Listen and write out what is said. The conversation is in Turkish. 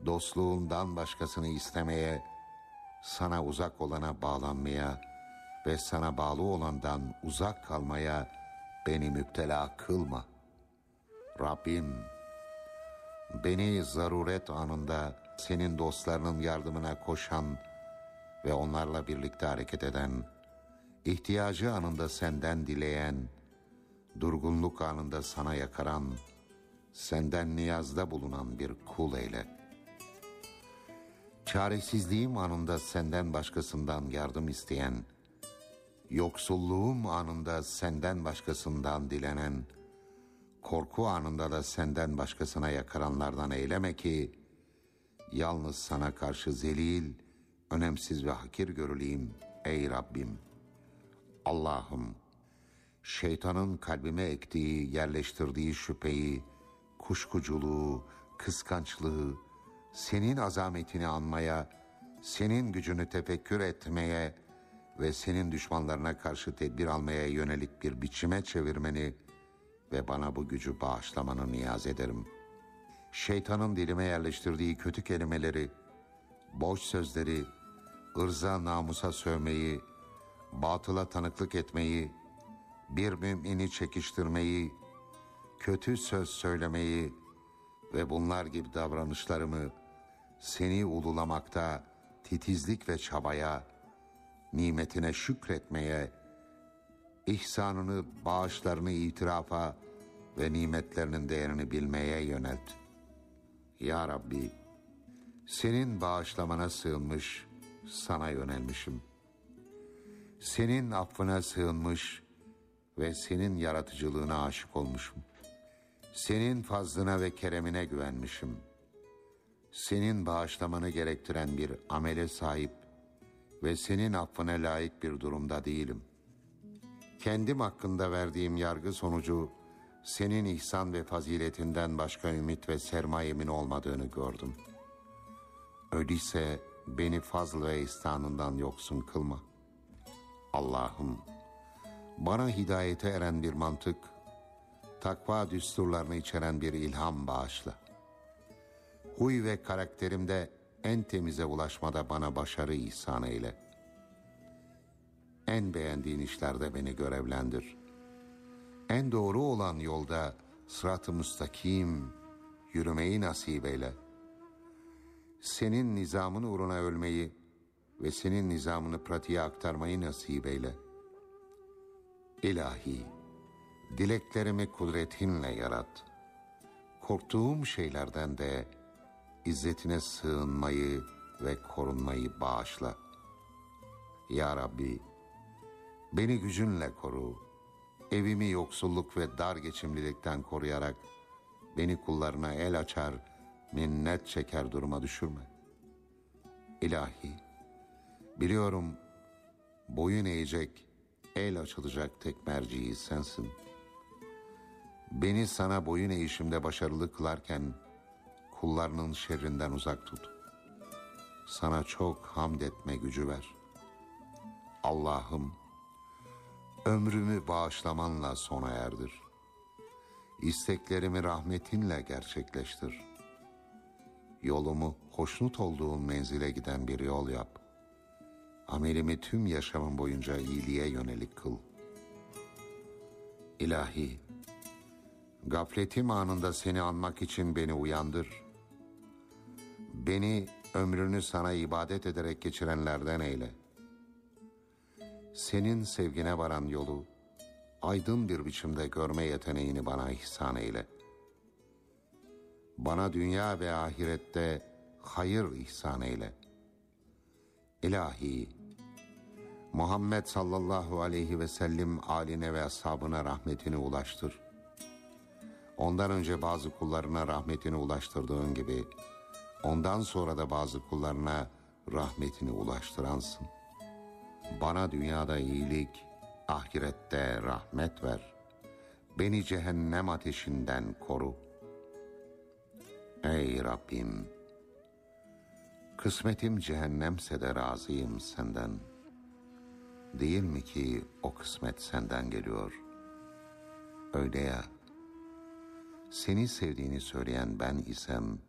dostluğundan başkasını istemeye, sana uzak olana bağlanmaya ve sana bağlı olandan uzak kalmaya beni müptela kılma. Rabbim, beni zaruret anında senin dostlarının yardımına koşan ve onlarla birlikte hareket eden, ihtiyacı anında senden dileyen, durgunluk anında sana yakaran, senden niyazda bulunan bir kul eyle. Çaresizliğim anında senden başkasından yardım isteyen, yoksulluğum anında senden başkasından dilenen, korku anında da senden başkasına yakaranlardan eyleme ki, yalnız sana karşı zelil, önemsiz ve hakir görüleyim ey Rabbim. Allah'ım, şeytanın kalbime ektiği, yerleştirdiği şüpheyi, kuşkuculuğu, kıskançlığı, senin azametini anmaya, senin gücünü tefekkür etmeye ve senin düşmanlarına karşı tedbir almaya yönelik bir biçime çevirmeni ve bana bu gücü bağışlamanı niyaz ederim. Şeytanın dilime yerleştirdiği kötü kelimeleri, boş sözleri, ırza namusa sövmeyi, batıla tanıklık etmeyi, bir mümini çekiştirmeyi, kötü söz söylemeyi ve bunlar gibi davranışlarımı seni ululamakta titizlik ve çabaya, nimetine şükretmeye, ihsanını, bağışlarını itirafa ve nimetlerinin değerini bilmeye yönelt. Ya Rabbi, senin bağışlamana sığınmış, sana yönelmişim. Senin affına sığınmış ve senin yaratıcılığına aşık olmuşum. Senin fazlına ve keremine güvenmişim. Senin bağışlamanı gerektiren bir amele sahip ve senin affına layık bir durumda değilim. Kendim hakkında verdiğim yargı sonucu senin ihsan ve faziletinden başka ümit ve sermayemin olmadığını gördüm. Öyleyse beni fazl ve ihsanından yoksun kılma. Allah'ım, bana hidayete eren bir mantık, takva düsturlarını içeren bir ilham bağışla. Huy ve karakterimde en temize ulaşmada bana başarı ihsan eyle. En beğendiğin işlerde beni görevlendir. En doğru olan yolda sırat-ı müstakim yürümeyi nasip eyle. Senin nizamın uğruna ölmeyi ve senin nizamını pratiğe aktarmayı nasip eyle. İlahi, dileklerimi kudretinle yarat. Korktuğum şeylerden de izzetine sığınmayı ve korunmayı bağışla. Ya Rabbi, beni gücünle koru. Evimi yoksulluk ve dar geçimlilikten koruyarak beni kullarına el açar, minnet çeker duruma düşürme. İlahi, biliyorum boyun eğecek, el açılacak tek merciği sensin. Beni sana boyun eğişimde başarılı kılarken kullarının şerrinden uzak tut. Sana çok hamd etme gücü ver. Allah'ım, ömrümü bağışlamanla sona erdir. İsteklerimi rahmetinle gerçekleştir. Yolumu hoşnut olduğum menzile giden bir yol yap. Amelimi tüm yaşamım boyunca iyiliğe yönelik kıl. İlahi, gafletim anında seni anmak için beni uyandır. Beni ömrünü sana ibadet ederek geçirenlerden eyle. Senin sevgine varan yolu aydın bir biçimde görme yeteneğini bana ihsan eyle. Bana dünya ve ahirette hayır ihsan eyle. İlahi, Muhammed sallallahu aleyhi ve sellem âline ve ashabına rahmetini ulaştır. Ondan önce bazı kullarına rahmetini ulaştırdığın gibi, ondan sonra da bazı kullarına rahmetini ulaştıransın. Bana dünyada iyilik, ahirette rahmet ver. Beni cehennem ateşinden koru. Ey Rabbim, kısmetim cehennemse de razıyım senden. Değil mi ki o kısmet senden geliyor? Öyle ya, seni sevdiğini söyleyen ben isem,